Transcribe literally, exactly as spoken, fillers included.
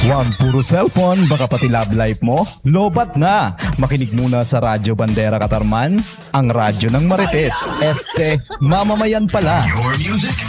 Huwag puro cellphone, baka pati love life mo. Lobat na! Makinig muna sa Radyo Bandera Katarman, ang radyo ng Marites. Este, mamamayan pala. Your music,